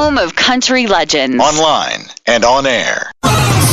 home of country legends. Online and on air.